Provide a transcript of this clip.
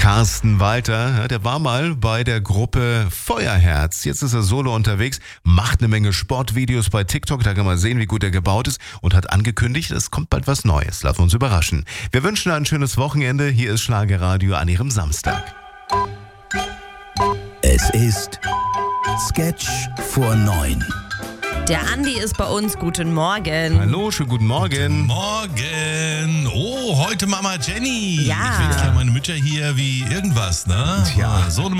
Carsten Walter, der war mal bei der Gruppe Feuerherz. Jetzt ist er solo unterwegs, macht eine Menge Sportvideos bei TikTok, da kann man sehen, wie gut er gebaut ist und hat angekündigt, es kommt bald was Neues. Lass uns überraschen. Wir wünschen ein schönes Wochenende. Hier ist Schlagerradio an Ihrem Samstag. Es ist Sketch vor 9. Der Andi ist bei uns. Guten Morgen. Hallo, schönen guten Morgen. Morgen. Oh, heute Mama Jenny. Ja. Ich will meine Mütter hier wie irgendwas, ne? Tja. So eine